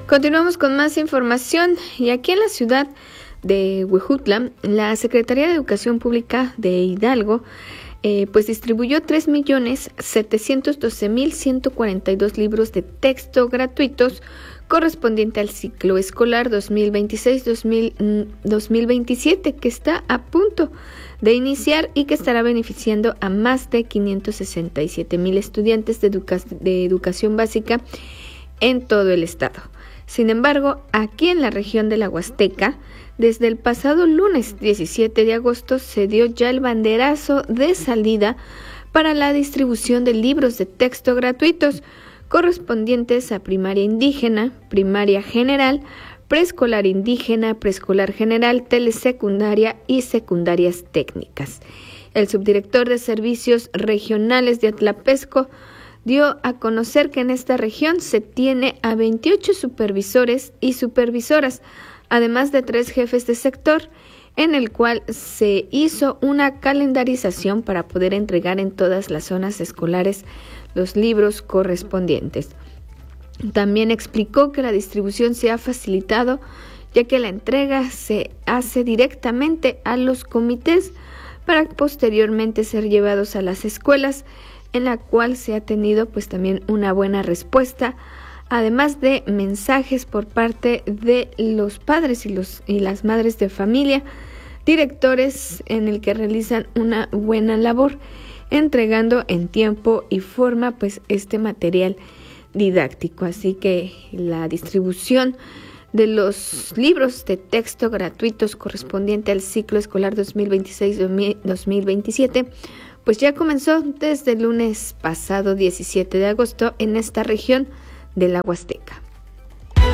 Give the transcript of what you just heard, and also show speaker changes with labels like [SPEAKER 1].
[SPEAKER 1] Continuamos con más información y aquí en la ciudad de Huejutla, la Secretaría de Educación Pública de Hidalgo pues distribuyó 3.712.142 libros de texto gratuitos correspondiente al ciclo escolar 2026-2027 que está a punto de iniciar y que estará beneficiando a más de 567,000 estudiantes de educación básica en todo el estado. Sin embargo, aquí en la región de la Huasteca, desde el pasado lunes 17 de agosto se dio ya el banderazo de salida para la distribución de libros de texto gratuitos correspondientes a primaria indígena, primaria general, preescolar indígena, preescolar general, telesecundaria y secundarias técnicas. El subdirector de Servicios Regionales de Atlapesco dio a conocer que en esta región se tiene a 28 supervisores y supervisoras, además de 3 jefes de sector, en el cual se hizo una calendarización para poder entregar en todas las zonas escolares los libros correspondientes. También explicó que la distribución se ha facilitado, ya que la entrega se hace directamente a los comités para posteriormente ser llevados a las escuelas, en la cual se ha tenido pues también una buena respuesta, además de mensajes por parte de los padres y las madres de familia, directores en el que realizan una buena labor, entregando en tiempo y forma pues este material didáctico. Así que la distribución de los libros de texto gratuitos correspondiente al ciclo escolar 2026-2027 pues ya comenzó desde el lunes pasado 17 de agosto en esta región de la Huasteca.